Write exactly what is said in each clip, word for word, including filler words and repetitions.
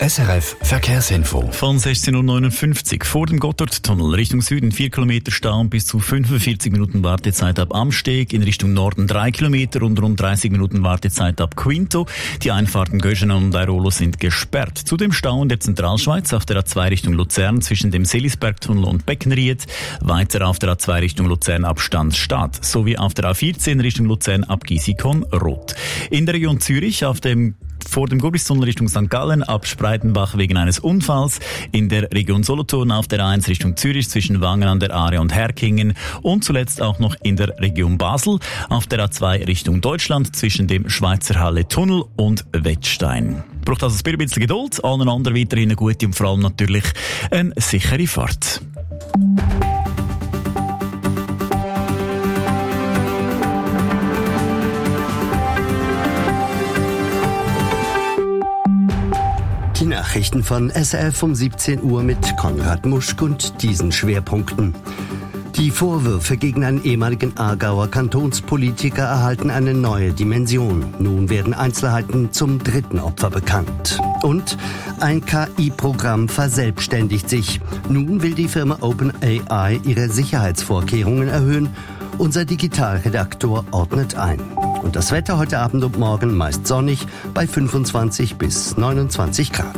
S R F Verkehrsinfo. Von sechzehn Uhr neunundfünfzig vor dem Gotthardtunnel Richtung Süden vier Kilometer Stau und bis zu fünfundvierzig Minuten Wartezeit ab Amsteg. In Richtung Norden drei Kilometer und rund dreißig Minuten Wartezeit ab Quinto. Die Einfahrten Göschenen und Airolo sind gesperrt. Zudem Stau in der Zentralschweiz auf der A zwei Richtung Luzern zwischen dem Selisbergtunnel und Beckenried. Weiter auf der A zwei Richtung Luzern ab Stanzstadt. Sowie auf der A vierzehn Richtung Luzern ab Gisikon-Rot. In der Region Zürich auf dem vor dem Gurbistunnel Richtung Sankt Gallen ab Spreitenbach wegen eines Unfalls. In der Region Solothurn auf der A eins Richtung Zürich zwischen Wangen an der Aare und Herkingen. Und zuletzt auch noch in der Region Basel auf der A zwei Richtung Deutschland zwischen dem Schweizer Halle Tunnel und Wettstein. Braucht also ein bisschen Geduld, allen anderen weiterhin eine gute und vor allem natürlich eine sichere Fahrt. Die Nachrichten von S R F um siebzehn Uhr mit Konrad Muschk und diesen Schwerpunkten. Die Vorwürfe gegen einen ehemaligen Aargauer Kantonspolitiker erhalten eine neue Dimension. Nun werden Einzelheiten zum dritten Opfer bekannt. Und ein K I-Programm verselbstständigt sich. Nun will die Firma OpenAI ihre Sicherheitsvorkehrungen erhöhen. Unser Digitalredaktor ordnet ein. Und das Wetter heute Abend und morgen meist sonnig bei fünfundzwanzig bis neunundzwanzig Grad.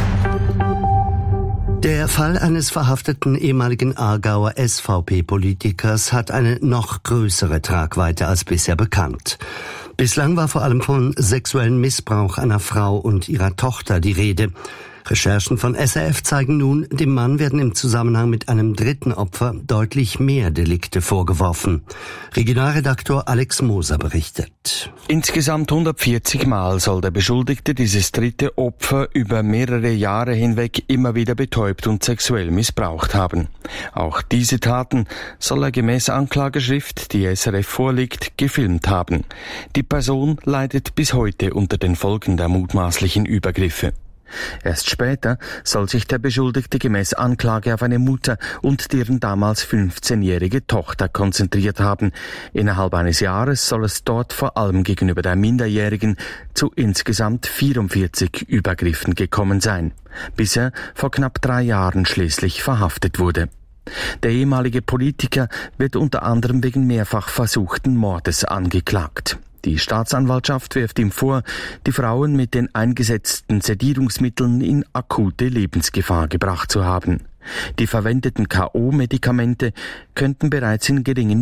Der Fall eines verhafteten ehemaligen Aargauer S V P-Politikers hat eine noch größere Tragweite als bisher bekannt. Bislang war vor allem von sexuellem Missbrauch einer Frau und ihrer Tochter die Rede. Recherchen von S R F zeigen nun, dem Mann werden im Zusammenhang mit einem dritten Opfer deutlich mehr Delikte vorgeworfen. Regionalredaktor Alex Moser berichtet. Insgesamt hundertvierzig Mal soll der Beschuldigte dieses dritte Opfer über mehrere Jahre hinweg immer wieder betäubt und sexuell missbraucht haben. Auch diese Taten soll er gemäß Anklageschrift, die S R F vorliegt, gefilmt haben. Die Person leidet bis heute unter den Folgen der mutmaßlichen Übergriffe. Erst später soll sich der Beschuldigte gemäß Anklage auf eine Mutter und deren damals fünfzehnjährige Tochter konzentriert haben. Innerhalb eines Jahres soll es dort vor allem gegenüber der Minderjährigen zu insgesamt vierundvierzig Übergriffen gekommen sein, bis er vor knapp drei Jahren schließlich verhaftet wurde. Der ehemalige Politiker wird unter anderem wegen mehrfach versuchten Mordes angeklagt. Die Staatsanwaltschaft wirft ihm vor, die Frauen mit den eingesetzten Sedierungsmitteln in akute Lebensgefahr gebracht zu haben. Die verwendeten K O-Medikamente könnten bereits in geringen